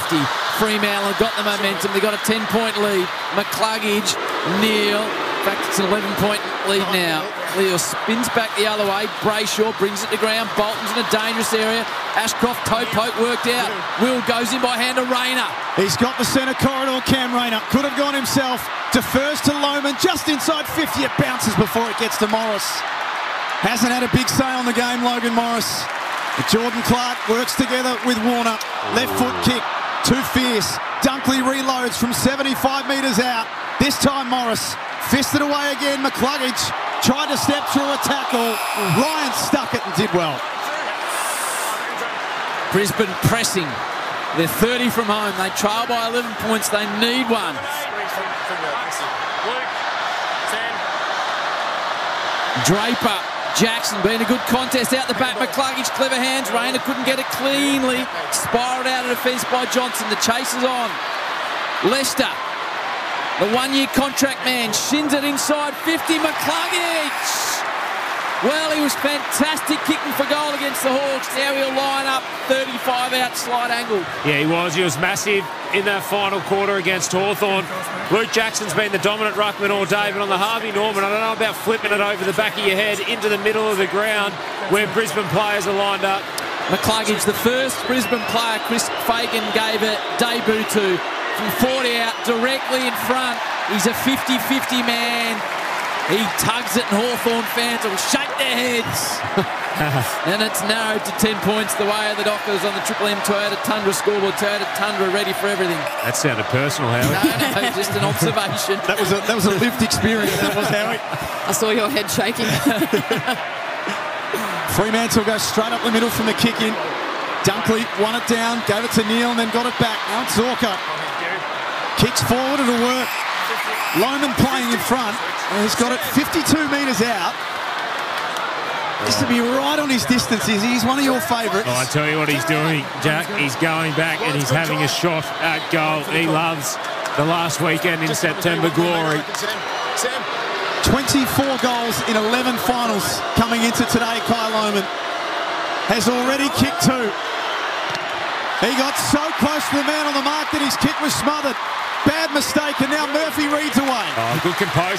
50. Fremantle got the momentum. They got a 10-point lead. McCluggage, Neale. In fact, it's an 11-point lead now. Leo spins back the other way. Brayshaw brings it to ground. Bolton's in a dangerous area. Ashcroft toe poke worked out. Will goes in by hand to Rayner. He's got the centre corridor, Cam Rayner. Could have gone himself. Defers to Lohmann. Just inside 50. It bounces before it gets to Morris. Hasn't had a big say on the game, Logan Morris. But Jordan Clark works together with Warner. Left foot kick. Too fierce. Dunkley reloads from 75 metres out. This time Morris fisted away again. McCluggage tried to step through a tackle. Ryan stuck it and did well. Brisbane pressing. They're 30 from home. They trail by 11 points. They need one. Draper, Jackson being a good contest out the back. McCluggage, clever hands. Rayner couldn't get it cleanly. Spiralled out of defence by Johnson. The chase is on. Lester, the one-year contract man, shins it inside 50. McCluggage. Well, he was fantastic kicking for goal against the Hawks. Now he'll line up 35 out slide angle. Yeah, he was. He was massive in that final quarter against Hawthorn. Luke Jackson's been the dominant ruckman all day, but on the Harvey Norman, I don't know about flipping it over the back of your head into the middle of the ground where Brisbane players are lined up. McCluggage, the first Brisbane player Chris Fagan gave a debut to, from 40 out, directly in front. He's a 50-50 man. He tugs it and Hawthorn fans will shake their heads. And it's narrowed to 10 points the way of the Dockers on the Triple M Toyota Tundra scoreboard. Toyota Tundra ready for everything. That sounded personal, Howie. No, just an observation. That was a lived experience, that was, Howie. I saw your head shaking. Fremantle goes straight up the middle from the kick in. Dunkley won it down, gave it to Neale and then got it back. Now it's Zorka. Kicks forward, it'll work. Lohmann playing in front. And he's got it 52 metres out. This to be right on his distance. He's one of your favourites. Oh, I tell you what he's doing, Jack. He's going back and he's having a shot at goal. He loves the last weekend in September glory. 24 goals in 11 finals coming into today. Kyle Lohmann has already kicked 2. He got so close to the man on the mark that his kick was smothered. Bad mistake, and now Murphy reads away. Oh, good composure.